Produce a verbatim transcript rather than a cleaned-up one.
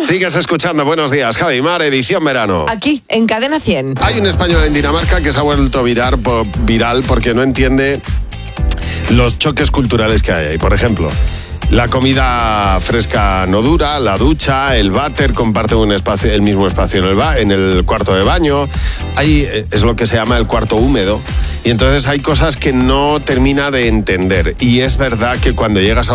Sigues escuchando Buenos Días, Javi Mar, edición verano. Aquí, en Cadena cien. Hay un español en Dinamarca que se ha vuelto viral, por, viral porque no entiende los choques culturales que hay ahí. Por ejemplo, la comida fresca no dura, la ducha, el váter comparten un espacio, el mismo espacio en el, ba- en el cuarto de baño. Ahí es lo que se llama el cuarto húmedo. Y entonces hay cosas que no termina de entender. Y es verdad que cuando llegas a